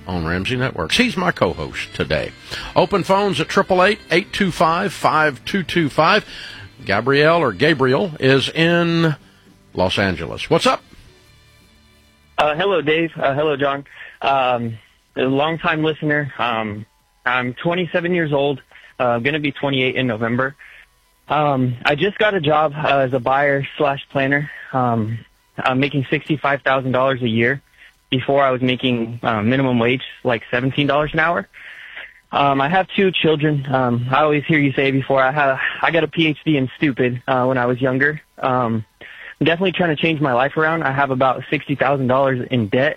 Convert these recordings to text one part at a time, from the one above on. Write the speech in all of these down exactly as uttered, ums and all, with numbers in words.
on Ramsey Networks. He's my co-host today. Open phones at eight eight eight, eight two five, five two two five. Gabrielle or Gabriel is in Los Angeles. What's up? Uh, hello, Dave. Uh, hello, John. Um, a long-time listener. Um, I'm twenty-seven years old. Uh, I'm going to be twenty-eight in November. Um, I just got a job uh, as a buyer slash planner. Um, I'm making sixty-five thousand dollars a year. Before I was making uh, minimum wage, like seventeen dollars an hour. Um, I have two children. Um, I always hear you say before, I have, I got a P H D in stupid uh, when I was younger. Um, I'm definitely trying to change my life around. I have about sixty thousand dollars in debt.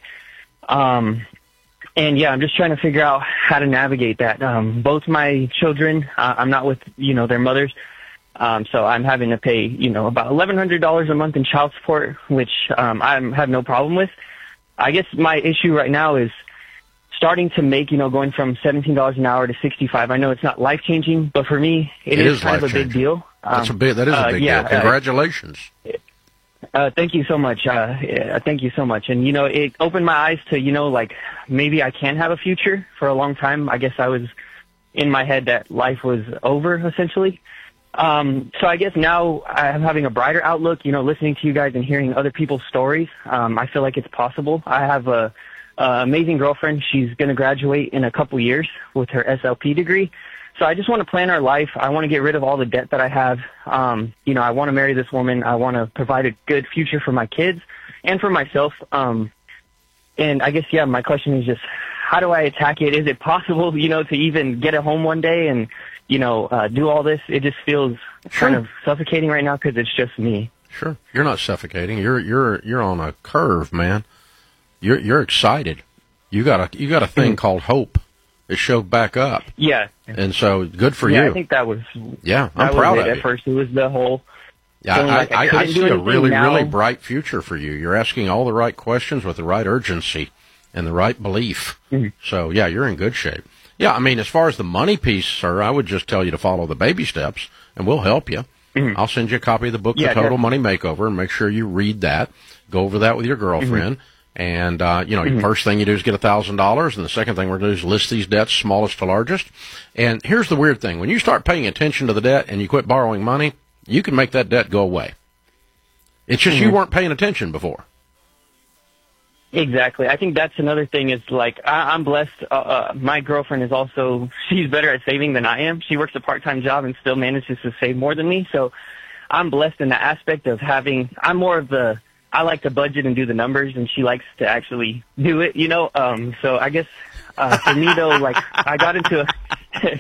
Um, and yeah, I'm just trying to figure out how to navigate that. Um, both my children, uh, I'm not with, you know, their mothers. Um, so I'm having to pay, you know, about eleven hundred dollars a month in child support, which um, I have no problem with. I guess my issue right now is starting to make, you know, going from seventeen dollars an hour to sixty-five. I know it's not life-changing, but for me, it, it is, is kind of a big deal. Um, That's a big, that is a big uh, yeah, deal. Congratulations. Uh, uh, thank you so much. Uh, yeah, thank you so much. And, you know, it opened my eyes to, you know, like maybe I can have a future. For a long time, I guess I was in my head that life was over, essentially. Um, so I guess now I'm having a brighter outlook, you know, listening to you guys and hearing other people's stories. Um, I feel like it's possible. I have a, a amazing girlfriend. She's going to graduate in a couple years with her S L P degree. So I just want to plan our life. I want to get rid of all the debt that I have. Um, you know, I want to marry this woman. I want to provide a good future for my kids and for myself. Um, and I guess, yeah, my question is just, how do I attack it? Is it possible, you know, to even get a home one day and, you know, uh, do all this? It just feels sure. kind of suffocating right now because it's just me. Sure. You're not suffocating. You're you're you're on a curve, man. You're you're excited. You got a you got a thing mm-hmm. called hope. It showed back up. Yeah. And so good for yeah, you. I think that was Yeah, I'm that proud was it. of you. At first it was the whole Yeah, I, like I, I, I see a really, now. really bright future for you. You're asking all the right questions with the right urgency and the right belief. Mm-hmm. So, yeah, you're in good shape. Yeah, I mean, as far as the money piece, sir, I would just tell you to follow the baby steps, and we'll help you. Mm-hmm. I'll send you a copy of the book, yeah, The Total definitely. Money Makeover, and make sure you read that. Go over that with your girlfriend. Mm-hmm. And, uh, you know, mm-hmm. the first thing you do is get one thousand dollars, and the second thing we're going to do is list these debts, smallest to largest. And here's the weird thing. When you start paying attention to the debt and you quit borrowing money, you can make that debt go away. It's just mm-hmm. you weren't paying attention before. Exactly. I think that's another thing is, like, I, I'm blessed. Uh, uh, my girlfriend is also, she's better at saving than I am. She works a part-time job and still manages to save more than me. So I'm blessed in the aspect of having, I'm more of the, I like to budget and do the numbers, and she likes to actually do it, you know. Um, so I guess uh, for me, though, like, I got into a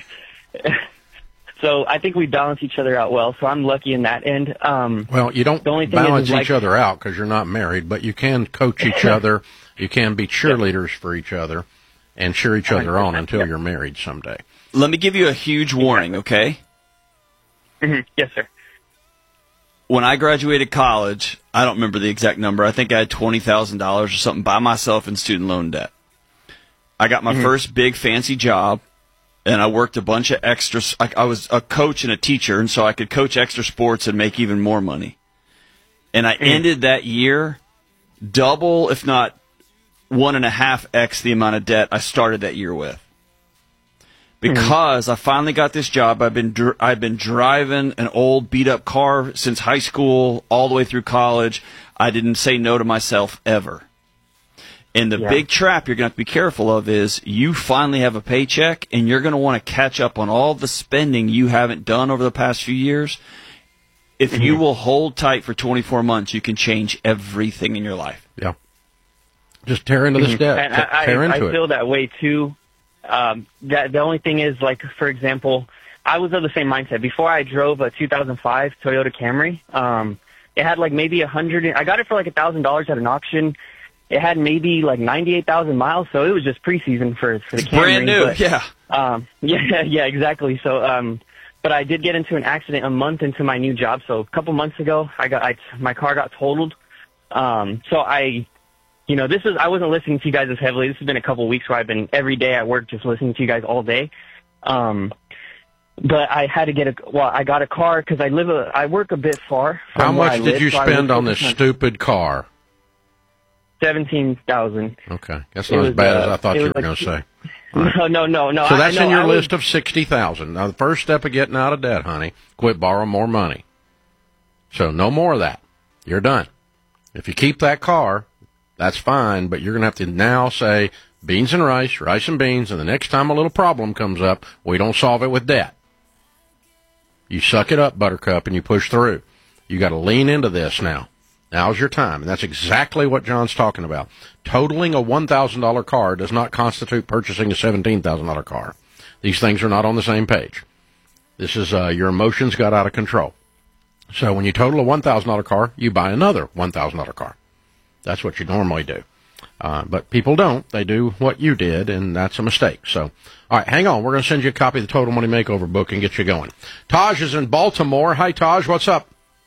so I think we balance each other out well. So I'm lucky in that end. Um, well, you don't the only thing balance is, is each like, other out because you're not married, but you can coach each other. You can be cheerleaders yeah. for each other and cheer each other on until yeah. you're married someday. Let me give you a huge warning, okay? Mm-hmm. Yes, sir. When I graduated college, I don't remember the exact number. I think I had twenty thousand dollars or something by myself in student loan debt. I got my mm-hmm. first big fancy job, and I worked a bunch of extra. I, I was a coach and a teacher, and so I could coach extra sports and make even more money. And I mm-hmm. ended that year double, if not one and a half X the amount of debt I started that year with. Because mm-hmm. I finally got this job. I've been dr- I've been driving an old beat up car since high school all the way through college. I didn't say no to myself ever. And the yeah. big trap you're going to have to be careful of is you finally have a paycheck and you're going to want to catch up on all the spending you haven't done over the past few years. If mm-hmm. you will hold tight for twenty-four months, you can change everything in your life. Yeah. Just tear into this mm-hmm. debt. And T- I, tear I, into I it. feel that way too. Um, that the only thing is, like, for example, I was of the same mindset. Before I drove a two thousand five Toyota Camry, um, it had like maybe a hundred. I got it for like a thousand dollars at an auction. It had maybe like ninety-eight thousand miles, so it was just preseason for for the it's Camry. Brand new, but, yeah, um, yeah, yeah, exactly. So, um, but I did get into an accident a month into my new job. So a couple months ago, I got I, my car got totaled. Um, so I. You know, this is, I wasn't listening to you guys as heavily. This has been a couple of weeks where I've been every day at work just listening to you guys all day. Um, but I had to get a, well, I got a car because I live a, I work a bit far from How where much I did live, you so spend on this stupid car? seventeen thousand. Okay, that's not as bad uh, as I thought you were like, going to say. Right. No, no, no, no. So that's I, no, in your I list was, of sixty thousand. Now, the first step of getting out of debt, honey, quit borrowing more money. So no more of that. You're done. If you keep that car, that's fine, but you're going to have to now say beans and rice, rice and beans, and the next time a little problem comes up, we don't solve it with debt. You suck it up, Buttercup, and you push through. You got to lean into this now. Now's your time, and that's exactly what John's talking about. Totaling a one thousand dollars car does not constitute purchasing a seventeen thousand dollars car. These things are not on the same page. This is uh, your emotions got out of control. So when you total a one thousand dollars car, you buy another one thousand dollars car. That's what you normally do. Uh, but people don't. They do what you did, and that's a mistake. So, all right, hang on. We're going to send you a copy of the Total Money Makeover book and get you going. Taj is in Baltimore. Hi, Taj. What's up?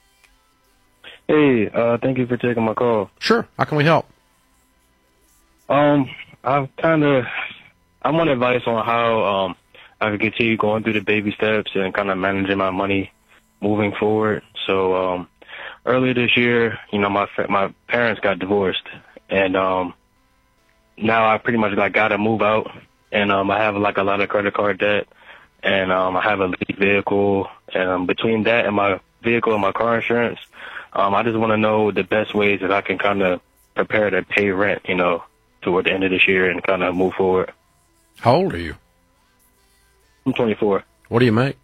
Hey, uh, thank you for taking my call. Sure. How can we help? Um, I've kind of, I want advice on how um I can continue going through the baby steps and kind of managing my money moving forward. So, um, earlier this year, you know, my my parents got divorced, and um, now I pretty much like got to move out, and um, I have like a lot of credit card debt, and um, I have a lease vehicle, and um, between that and my vehicle and my car insurance. Um, I just want to know the best ways that I can kind of prepare to pay rent, you know, toward the end of this year and kind of move forward. How old are you? I'm twenty-four. What do you make?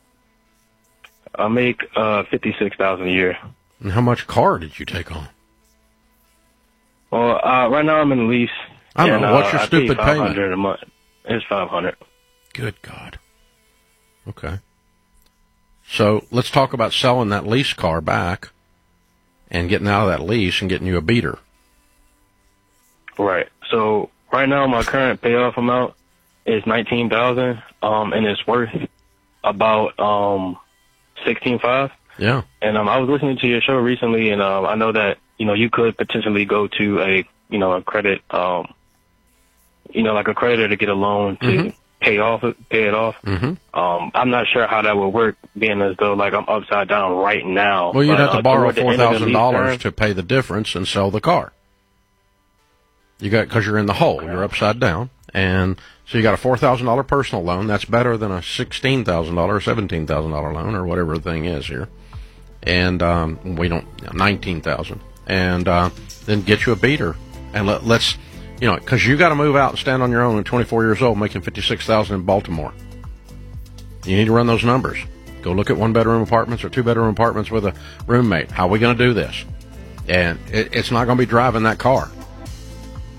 I make uh, fifty-six thousand dollars a year. And how much car did you take on? Well, uh, right now I'm in a lease. I don't know. What's your uh, stupid I pay five hundred payment? a month. It's five hundred. Good God. Okay. So let's talk about selling that lease car back and getting out of that lease and getting you a beater. Right. So right now my current payoff amount is nineteen thousand, um, and it's worth about um sixteen five. Yeah. And um, I was listening to your show recently, and um, I know that you know you could potentially go to a you know a credit um, you know like a creditor to get a loan to mm-hmm. pay off it, pay it off. Mm-hmm. Um, I'm not sure how that would work, being as though like I'm upside down right now. Well, you'd but, have to uh, borrow toward the four end of the thousand lease dollars term- to pay the difference and sell the car. You got because you're in the hole. You're upside down, and so you got a four thousand dollar personal loan. That's better than a sixteen thousand dollar, or seventeen thousand dollar loan, or whatever the thing is here. And um, we don't nineteen thousand, and uh, then get you a beater, and let, let's you know because you got to move out and stand on your own at twenty-four years old, making fifty-six thousand in Baltimore. You need to run those numbers. Go look at one bedroom apartments or two bedroom apartments with a roommate. How are we going to do this? And it, it's not going to be driving that car.